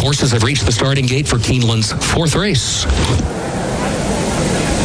horses have reached the starting gate for Keeneland's fourth race.